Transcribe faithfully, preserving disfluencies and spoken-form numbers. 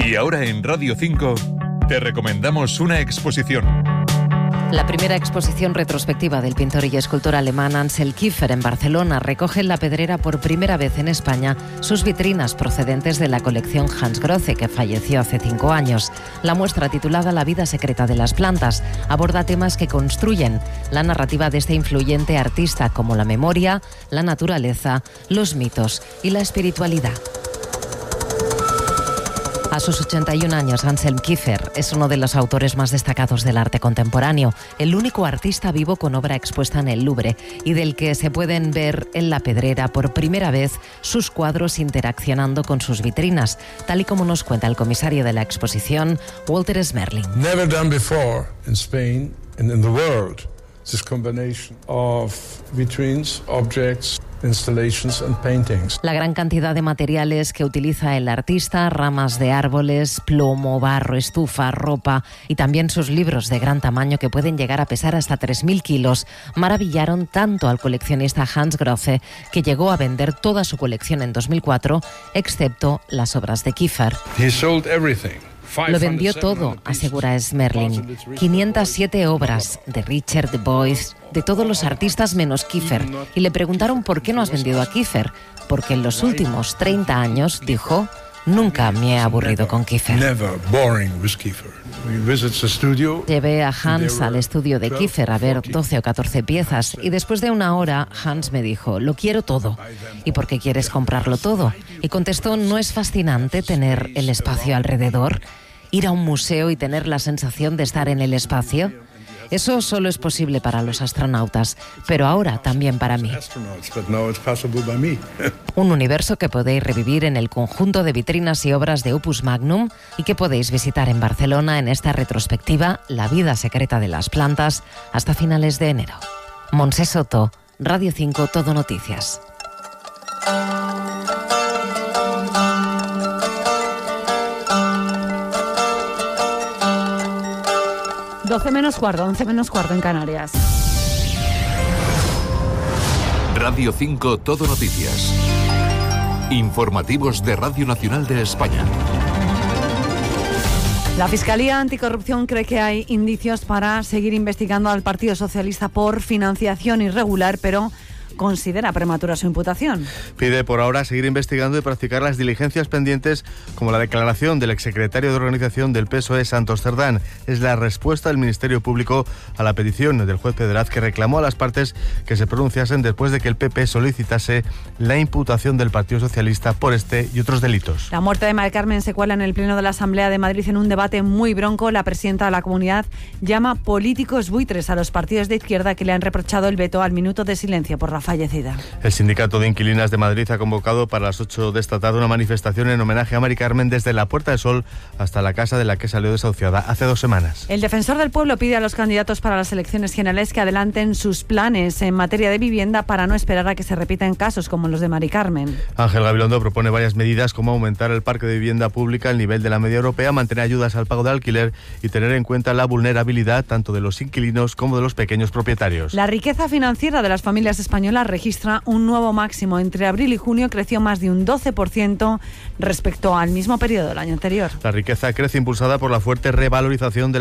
Y ahora en Radio cinco te recomendamos una exposición. La primera exposición retrospectiva del pintor y escultor alemán Ansel Kiefer en Barcelona recoge en La Pedrera por primera vez en España sus vitrinas procedentes de la colección Hans Grothe, que falleció hace cinco años. La muestra, titulada La vida secreta de las plantas, aborda temas que construyen la narrativa de este influyente artista, como la memoria, la naturaleza, los mitos y la espiritualidad. A sus ochenta y un años, Ansel Kiefer es uno de los autores más destacados del arte contemporáneo, el único artista vivo con obra expuesta en el Louvre y del que se pueden ver en La Pedrera por primera vez sus cuadros interaccionando con sus vitrinas, tal y como nos cuenta el comisario de la exposición, Walter Smerling. Never done before in Spain and in the world, this combination of vitrines, objects, installations and paintings. La gran cantidad de materiales que utiliza el artista, ramas de árboles, plomo, barro, estufa, ropa y también sus libros de gran tamaño que pueden llegar a pesar hasta tres mil kilos, maravillaron tanto al coleccionista Hans Grothe, que llegó a vender toda su colección en dos mil cuatro, excepto las obras de Kiefer. He sold everything. Lo vendió todo, asegura Smerling. quinientas siete obras de Richard Boyce, de todos los artistas menos Kiefer. Y le preguntaron por qué no has vendido a Kiefer. Porque en los últimos treinta años, dijo, nunca me he aburrido con Kiefer. Llevé a Hans al estudio de Kiefer a ver doce o catorce piezas y después de una hora Hans me dijo, lo quiero todo. ¿Y por qué quieres comprarlo todo? Y contestó, ¿no es fascinante tener el espacio alrededor? Ir a un museo y tener la sensación de estar en el espacio. Eso solo es posible para los astronautas, pero ahora también para mí. Un universo que podéis revivir en el conjunto de vitrinas y obras de Opus Magnum y que podéis visitar en Barcelona en esta retrospectiva La vida secreta de las plantas hasta finales de enero. Montse Soto, Radio cinco Todo Noticias. doce menos cuarto, once menos cuarto en Canarias. Radio cinco Todo Noticias. Informativos de Radio Nacional de España. La Fiscalía Anticorrupción cree que hay indicios para seguir investigando al Partido Socialista por financiación irregular, pero considera prematura su imputación. Pide por ahora seguir investigando y practicar las diligencias pendientes, como la declaración del exsecretario de organización del P S O E, Santos Cerdán. Es la respuesta del Ministerio Público a la petición del juez Pedraz, que reclamó a las partes que se pronunciasen después de que el P P solicitase la imputación del Partido Socialista por este y otros delitos. La muerte de Mari Carmen se cuela en el Pleno de la Asamblea de Madrid en un debate muy bronco. La presidenta de la comunidad llama políticos buitres a los partidos de izquierda que le han reprochado el veto al minuto de silencio por la fallecida. El Sindicato de Inquilinas de Madrid ha convocado para las ocho de esta tarde una manifestación en homenaje a Mari Carmen desde la Puerta del Sol hasta la casa de la que salió desahuciada hace dos semanas. El defensor del pueblo pide a los candidatos para las elecciones generales que adelanten sus planes en materia de vivienda para no esperar a que se repitan casos como los de Mari Carmen. Ángel Gabilondo propone varias medidas como aumentar el parque de vivienda pública al nivel de la media europea, mantener ayudas al pago de alquiler y tener en cuenta la vulnerabilidad tanto de los inquilinos como de los pequeños propietarios. La riqueza financiera de las familias españolas registra un nuevo máximo. Entre abril y junio creció más de un doce por ciento respecto al mismo periodo del año anterior. La riqueza crece impulsada por la fuerte revalorización de